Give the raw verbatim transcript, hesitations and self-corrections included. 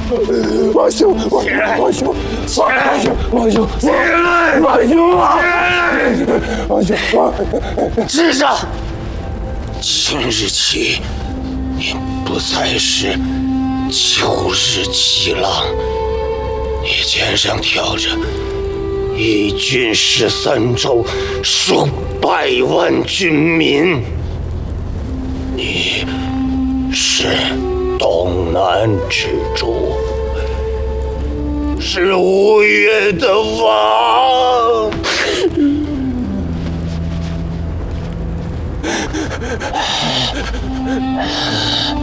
王兄，王兄，王兄，王兄，王兄， 起来！ 王兄啊！王兄， 智上，今日起，你不再是九日七郎，你肩上挑着一郡十三州数百万军民，你是东南之主，是吴越的王。